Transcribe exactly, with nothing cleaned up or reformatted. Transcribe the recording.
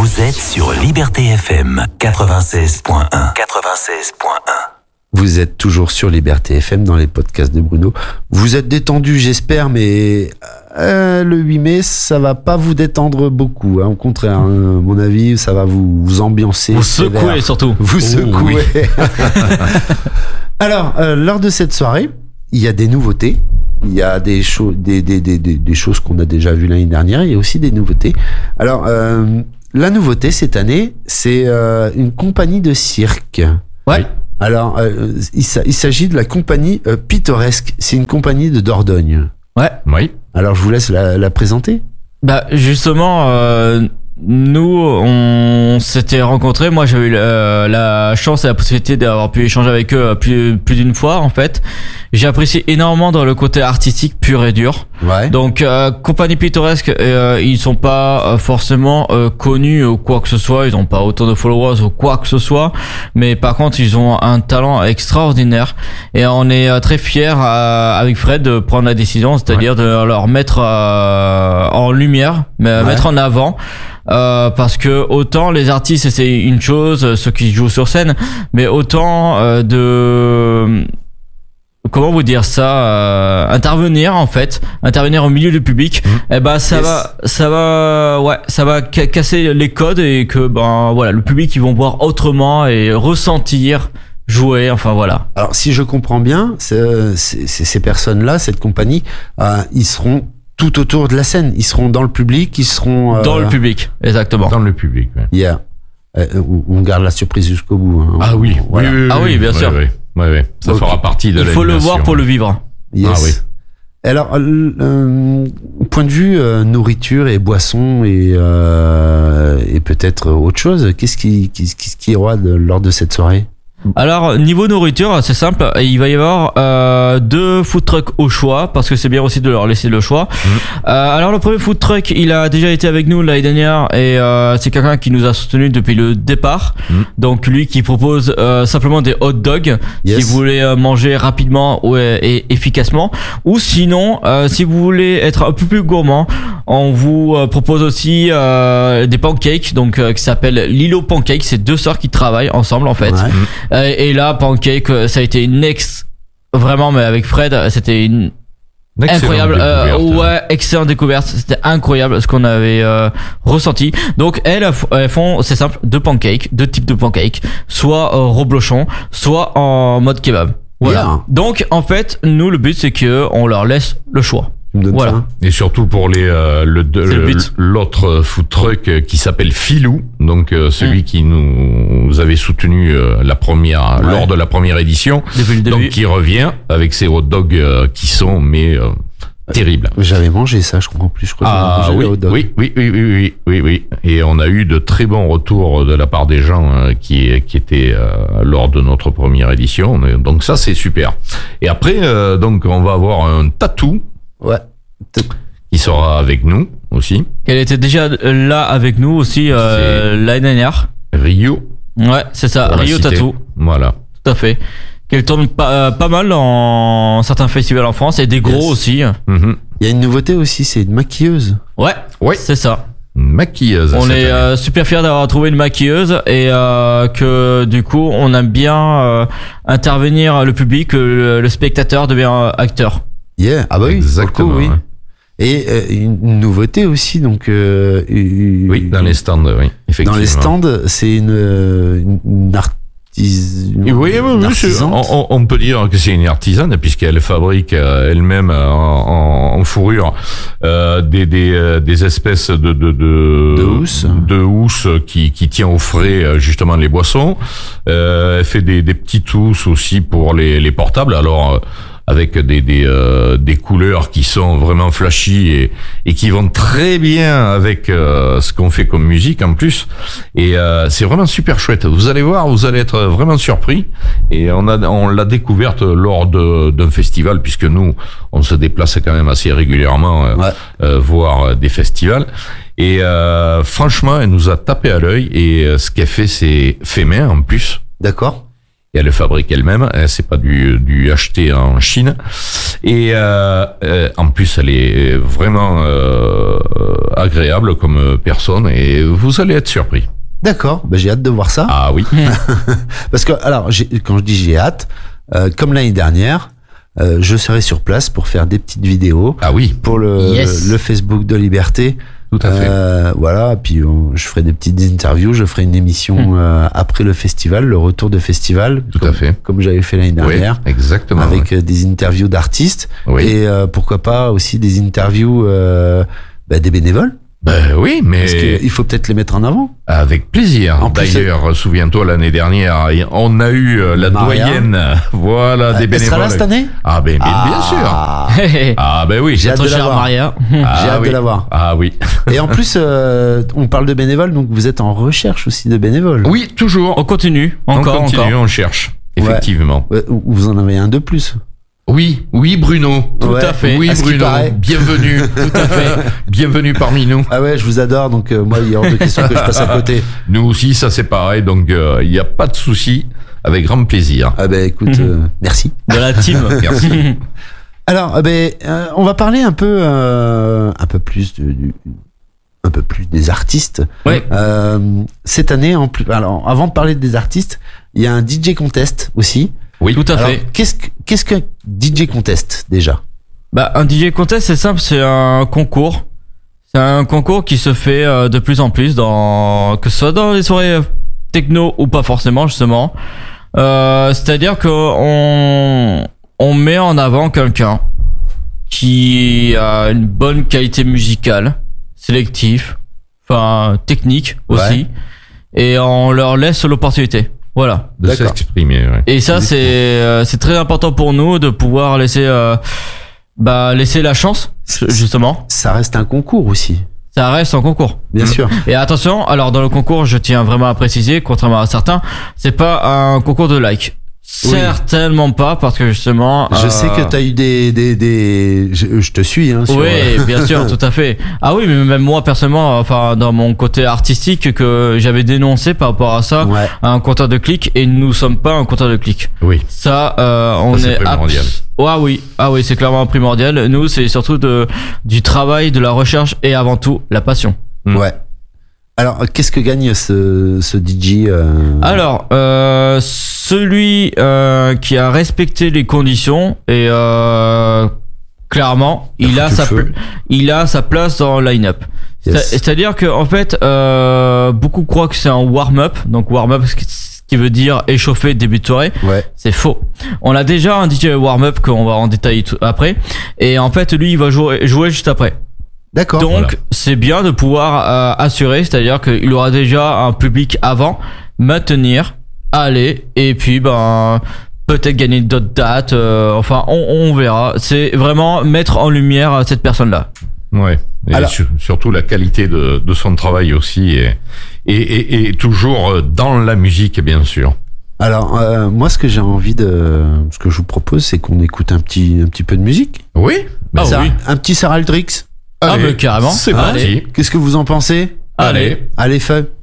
Vous êtes sur Liberté F M quatre-vingt-seize point un. quatre-vingt-seize point un. Vous êtes toujours sur Liberté F M dans les podcasts de Bruno. Vous êtes détendu, j'espère, mais euh, le huit mai, ça va pas vous détendre beaucoup. Hein. Au contraire, hein, à mon avis, ça va vous, vous ambiancer. Vous secouer surtout. Vous Oh, secouer. oui. Alors, euh, lors de cette soirée, il y a des nouveautés. Il y a des, cho- des, des, des, des, des choses qu'on a déjà vues l'année dernière. Il y a aussi des nouveautés. Alors, euh, la nouveauté cette année, c'est euh, une compagnie de cirque. Ouais. Alors, euh, il, s'a- il s'agit de la compagnie euh, Pittoresque. C'est une compagnie de Dordogne. Ouais. Oui. Alors, je vous laisse la, la présenter. Bah justement, euh, nous on s'était rencontrés. Moi j'avais eu euh, la chance et la possibilité d'avoir pu échanger avec eux plus, plus d'une fois en fait. J'ai apprécié énormément dans le côté artistique pur et dur. Ouais. Donc euh, compagnie pittoresque, euh, ils sont pas euh, forcément euh, connus ou quoi que ce soit, ils ont pas autant de followers ou quoi que ce soit, mais par contre ils ont un talent extraordinaire et on est euh, très fiers euh, avec Fred de prendre la décision, c'est-à-dire ouais. de leur mettre euh, en lumière, mais ouais. mettre en avant. Euh, parce que autant les artistes c'est une chose, ceux qui jouent sur scène, mais autant euh, de comment vous dire ça, euh, intervenir en fait, intervenir au milieu du public, mmh. et ben ça yes. va, ça va, ouais, ça va ca- casser les codes et que ben voilà, le public ils vont voir autrement et ressentir, jouer, enfin voilà. Alors si je comprends bien, c'est, c'est, c'est ces personnes-là, cette compagnie, euh, ils seront tout autour de la scène, ils seront dans le public, ils seront euh... dans le public, exactement. Dans le public. Ouais. Yeah. Euh, on garde la surprise jusqu'au bout. Hein. Ah oui, voilà. oui, oui, oui, ah oui, bien oui, sûr. Oui, oui, oui. Ça okay. fera partie de Il faut le voir pour le vivre. Yes. Ah oui. Alors, euh, point de vue euh, nourriture et boissons et, euh, et peut-être autre chose, qu'est-ce qui, qu'est-ce qui est roi de, lors de cette soirée? Alors niveau nourriture c'est simple, il va y avoir euh, deux food trucks au choix parce que c'est bien aussi de leur laisser le choix. Mmh. Euh, alors le premier food truck il a déjà été avec nous l'année dernière et euh, c'est quelqu'un qui nous a soutenu depuis le départ. Mmh. Donc lui qui propose euh, simplement des hot dogs yes. si vous voulez euh, manger rapidement ouais, et efficacement, ou sinon euh, si vous voulez être un peu plus gourmand, on vous euh, propose aussi euh, des pancakes donc euh, qui s'appellent Lilo Pancake. C'est deux sœurs qui travaillent ensemble en fait. Ouais. Mmh. Et là, Pancake, ça a été une ex, vraiment, mais avec Fred, c'était une excellente incroyable, euh, ouais, excellente découverte. C'était incroyable ce qu'on avait euh, ressenti. Donc elles, elles font, c'est simple, deux pancakes, deux types de pancakes, soit euh, reblochon, soit en mode kebab. Voilà. Yeah. Donc en fait, nous, le but c'est que on leur laisse le choix. Voilà. Faim. Et surtout pour les euh, le, de, le l'autre food truck euh, qui s'appelle Filou, donc euh, celui mmh. qui nous, nous avait soutenu euh, la première ouais. lors de la première édition, donc qui revient avec ses hot dogs euh, qui sont mais euh, terribles. J'avais mangé ça, je comprends plus. Je crois ah que oui, hot dog. oui, oui, oui, oui, oui, oui, oui. Et on a eu de très bons retours de la part des gens euh, qui qui étaient euh, lors de notre première édition. Donc ça c'est super. Et après euh, donc on va avoir un tatou. Ouais. Qui sera avec nous aussi. Elle était déjà là avec nous aussi euh, l'année dernière. Rio. Ouais, c'est ça, Rio Tattoo. Voilà. Tout à fait. Qu'elle tourne pas, euh, pas mal dans certains festivals en France et des gros yes. aussi. Mm-hmm. Il y a une nouveauté aussi, c'est une maquilleuse. Ouais, ouais. c'est ça. Une maquilleuse. On est euh, super fiers d'avoir trouvé une maquilleuse et euh, que du coup on aime bien euh, intervenir le public, que le, le spectateur devient acteur. Yeah, ah bah oui, exactement. Coup, oui. Ouais. Et euh, une nouveauté aussi, donc. Euh, une, oui, dans les stands, oui, effectivement. Dans les stands, c'est une, une, une artisane. Oui, oui, oui, on, on peut dire que c'est une artisane puisqu'elle fabrique elle-même en, en fourrure euh, des, des, des espèces de de de, de housse, de housse qui qui tient au frais justement les boissons. Euh, elle fait des, des petites housses aussi pour les, les portables. Alors. Avec des des euh, des couleurs qui sont vraiment flashy et et qui vont très bien avec euh, ce qu'on fait comme musique en plus, et euh, c'est vraiment super chouette. Vous allez voir, vous allez être vraiment surpris, et on a on l'a découverte lors de d'un festival puisque nous on se déplace quand même assez régulièrement euh, ouais. euh, voir des festivals, et euh, franchement elle nous a tapé à l'œil, et euh, ce qu'elle fait c'est fait main en plus. D'accord. Et elle le fabrique elle-même. Hein, c'est pas du, du acheté en Chine. Et euh, euh, en plus, elle est vraiment euh, agréable comme personne. Et vous allez être surpris. D'accord, bah, j'ai hâte de voir ça. Ah oui. Parce que, alors, j'ai, quand je dis j'ai hâte, euh, comme l'année dernière, euh, je serai sur place pour faire des petites vidéos. Ah oui. Pour le, Yes. le Facebook de Liberté. Tout à fait. Euh, voilà, puis on- je ferai des petites interviews, je ferai une émission Mmh. euh, après le festival, le retour de festival. Tout comme, à fait. Comme j'avais fait l'année Oui, dernière. exactement. Avec euh, des interviews d'artistes. Oui. Et euh, pourquoi pas aussi des interviews euh, bah, des bénévoles. Ben oui, mais Parce qu'il faut peut-être les mettre en avant. avec plaisir. En plus, D'ailleurs, souviens-toi, l'année dernière, on a eu euh, la Maria. doyenne, voilà, des Elle bénévoles. sera là cette année Ah ben, bien, bien sûr. Ah, Ah ben oui. J'ai hâte Notre de la chère voir. Maria. Ah, J'ai hâte oui. de la voir. Ah oui. Et en plus, euh, on parle de bénévoles, donc vous êtes en recherche aussi de bénévoles. Oui, toujours. On continue, encore, on continue, encore. on cherche. Effectivement. Ouais, vous en avez un de plus. Oui, oui, Bruno. Tout Ouais. à fait. Oui, à ce qu'il Bruno. paraît. Bienvenue. Tout à fait. Bienvenue parmi nous. Ah ouais, je vous adore, donc euh, moi, il y a hors de question que je passe à côté. Nous aussi, ça c'est pareil, donc euh, il n'y a pas de souci. Avec grand plaisir. Ah ben écoute, euh, merci. De la team. Merci. Alors, euh, ben, euh, on va parler un peu, euh, un peu plus de, du, un peu plus des artistes. Ouais. Euh, cette année, en plus, alors avant de parler des artistes, il y a un D J contest aussi. Oui, Tout à Alors, fait. qu'est-ce que qu'est-ce qu'un D J contest déjà? Bah, un D J contest, c'est simple, c'est un concours. C'est un concours qui se fait euh, de plus en plus dans, que ce soit dans les soirées euh, techno ou pas forcément, justement. Euh, c'est-à-dire que on, on met en avant quelqu'un qui a une bonne qualité musicale, sélectif, enfin, technique aussi. Et on leur laisse l'opportunité. Voilà. de D'accord. s'exprimer. Ouais. Et ça, c'est euh, c'est très important pour nous de pouvoir laisser euh, bah laisser la chance, justement. Ça reste un concours aussi, Ça reste un concours. bien sûr. Et attention, alors dans le concours, je tiens vraiment à préciser, contrairement à certains, c'est pas un concours de like. Oui. Certainement pas, parce que justement. Je euh, sais que t'as eu des des des. Je, je te suis hein. Sur, Oui, euh, bien sûr, tout à fait. Ah oui, mais même moi personnellement, enfin dans mon côté artistique, que j'avais dénoncé par rapport à ça, ouais. à un compteur de clics, et nous sommes pas un compteur de clics. Oui. Ça, euh, on Ça, c'est est primordial. abs- Ah oui, ah oui, c'est clairement primordial. Nous, c'est surtout de du travail, de la recherche et avant tout la passion. Mm. Ouais. Alors, qu'est-ce que gagne ce ce D J euh... Alors, euh, celui euh, qui a respecté les conditions et euh, clairement, il a foutu sa le feu. pl- il a sa place dans le line-up. Yes. C'est- C'est-à-dire que en fait, euh, beaucoup croient que c'est un warm-up. Donc warm-up, ce qui- ce qui veut dire échauffer début de soirée. Ouais. C'est faux. On a déjà un D J warm-up qu'on va en détailler tout après. Et en fait, lui, il va jouer, jouer juste après. D'accord. Donc, Voilà. c'est bien de pouvoir euh, assurer, c'est-à-dire qu'il aura déjà un public avant, maintenir, aller, et puis ben peut-être gagner d'autres dates. euh, enfin, on, on verra. C'est vraiment mettre en lumière euh, cette personne-là. Ouais. Et Alors- sur- surtout la qualité de, de son travail aussi et, et, et, et toujours euh, dans la musique, bien sûr. Alors, euh, moi, ce que j'ai envie de, ce que je vous propose, c'est qu'on écoute un petit un petit peu de musique. Oui. Ah Ça- oui. Un petit Sarah Aldrich. Ah, mais carrément. C'est Allez. parti. Qu'est-ce que vous en pensez? Allez. Allez, feu.